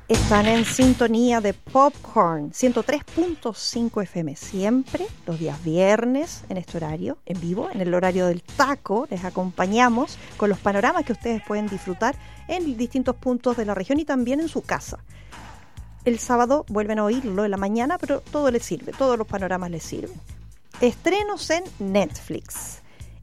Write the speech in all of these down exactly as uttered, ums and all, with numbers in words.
Están en sintonía de Popcorn ciento tres punto cinco F M, siempre los días viernes en este horario, en vivo, en el horario del taco. Les acompañamos con los panoramas que ustedes pueden disfrutar en distintos puntos de la región y también en su casa. El sábado vuelven a oírlo en la mañana, pero todo les sirve, todos los panoramas les sirven. Estrenos en Netflix.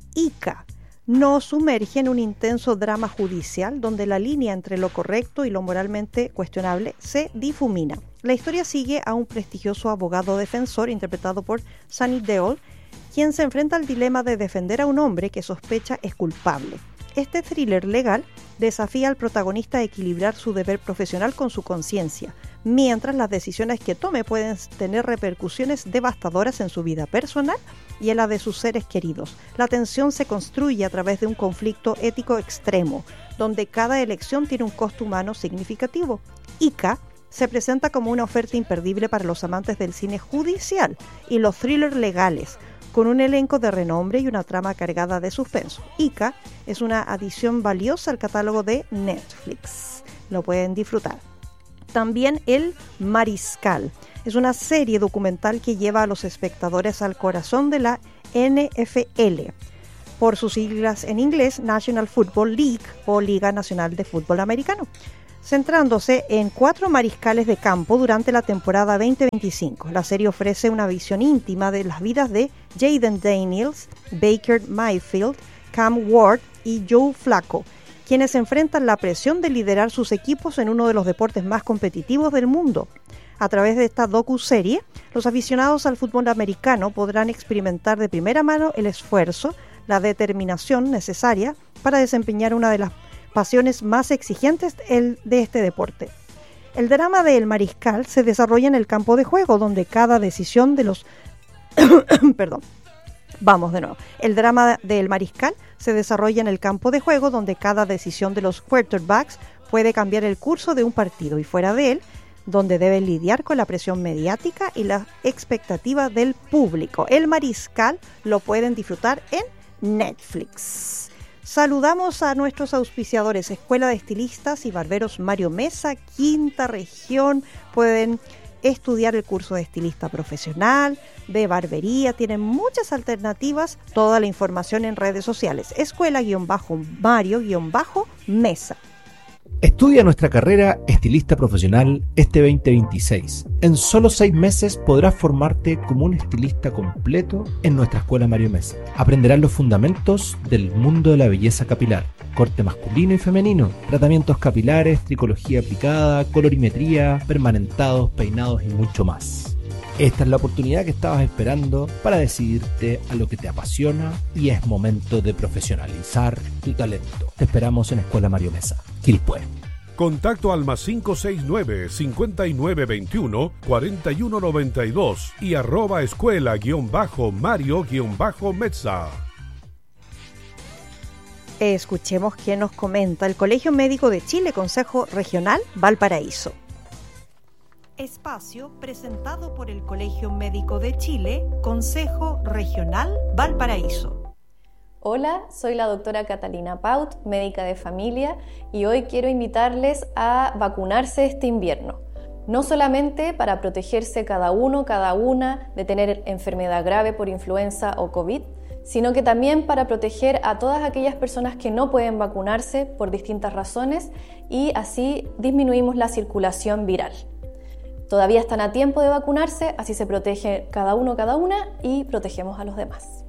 Ica nos sumerge en un intenso drama judicial donde la línea entre lo correcto y lo moralmente cuestionable se difumina. La historia sigue a un prestigioso abogado defensor interpretado por Sunny Deol, quien se enfrenta al dilema de defender a un hombre que sospecha es culpable. Este thriller legal desafía al protagonista a equilibrar su deber profesional con su conciencia, mientras las decisiones que tome pueden tener repercusiones devastadoras en su vida personal y en la de sus seres queridos. La tensión se construye a través de un conflicto ético extremo, donde cada elección tiene un costo humano significativo. Ica se presenta como una oferta imperdible para los amantes del cine judicial y los thrillers legales, con un elenco de renombre y una trama cargada de suspenso. Ica es una adición valiosa al catálogo de Netflix. Lo pueden disfrutar. También El Mariscal. Es una serie documental que lleva a los espectadores al corazón de la N F L, por sus siglas en inglés National Football League o Liga Nacional de Fútbol Americano, centrándose en cuatro mariscales de campo durante la temporada veinte veinticinco. La serie ofrece una visión íntima de las vidas de Jayden Daniels, Baker Mayfield, Cam Ward y Joe Flacco, quienes enfrentan la presión de liderar sus equipos en uno de los deportes más competitivos del mundo. A través de esta docuserie, los aficionados al fútbol americano podrán experimentar de primera mano el esfuerzo, la determinación necesaria para desempeñar una de las pasiones más exigentes de este deporte. El drama de El Mariscal se desarrolla en el campo de juego, donde cada decisión de los... Perdón. Vamos de nuevo. El drama de El Mariscal se desarrolla en el campo de juego, donde cada decisión de los quarterbacks puede cambiar el curso de un partido, y fuera de él, donde deben lidiar con la presión mediática y la expectativa del público. El Mariscal lo pueden disfrutar en Netflix. Saludamos a nuestros auspiciadores, Escuela de Estilistas y Barberos Mario Mesa, Quinta Región. Pueden estudiar el curso de estilista profesional, de barbería, tienen muchas alternativas, toda la información en redes sociales, escuela-mario-mesa. Estudia nuestra carrera estilista profesional este veinte veintiséis. En solo seis meses podrás formarte como un estilista completo en nuestra Escuela Mario Mesa. Aprenderás los fundamentos del mundo de la belleza capilar, corte masculino y femenino, tratamientos capilares, tricología aplicada, colorimetría, permanentados, peinados y mucho más. Esta es la oportunidad que estabas esperando para decidirte a lo que te apasiona y es momento de profesionalizar tu talento. Te esperamos en Escuela Mario Mesa, Quilpué. Contacto al más cinco seis nueve, cinco nueve dos uno, cuatro uno nueve dos y arroba escuela guión bajo Mario guión bajo Mesa. Escuchemos quién nos comenta. El Colegio Médico de Chile, Consejo Regional Valparaíso. Espacio presentado por el Colegio Médico de Chile, Consejo Regional Valparaíso. Hola, soy la doctora Catalina Paut, médica de familia, y hoy quiero invitarles a vacunarse este invierno. No solamente para protegerse cada uno, cada una de tener enfermedad grave por influenza o COVID, sino que también para proteger a todas aquellas personas que no pueden vacunarse por distintas razones y así disminuimos la circulación viral. Todavía están a tiempo de vacunarse, así se protege cada uno, cada una y protegemos a los demás.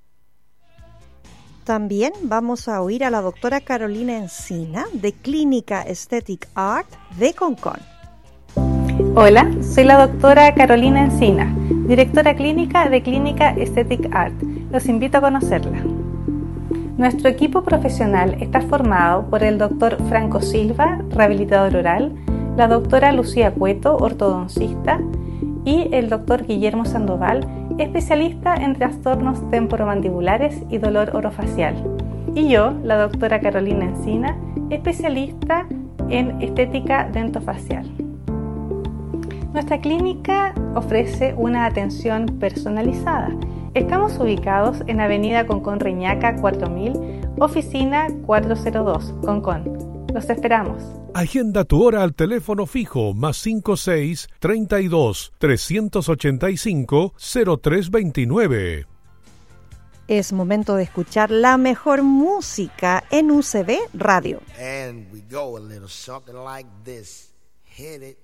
También vamos a oír a la doctora Carolina Encina de Clínica Aesthetic Art de Concon. Hola, soy la doctora Carolina Encina, directora clínica de Clínica Aesthetic Art. Los invito a conocerla. Nuestro equipo profesional está formado por el doctor Franco Silva, rehabilitador oral, la doctora Lucía Cueto, ortodoncista, y el doctor Guillermo Sandoval, especialista en trastornos temporomandibulares y dolor orofacial. Y yo, la doctora Carolina Encina, especialista en estética dentofacial. Nuestra clínica ofrece una atención personalizada. Estamos ubicados en Avenida Concón Reñaca cuatro mil, oficina cuatrocientos dos, Concón. Los esperamos. Agenda tu hora al teléfono fijo más cinco seis, treinta y dos, trescientos ochenta y cinco, cero tres veintinueve. Es momento de escuchar la mejor música en U C B Radio. And we go a little something like this. Hit it.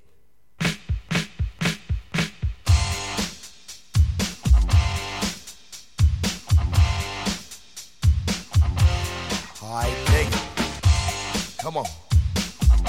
All right, dig it. Come on.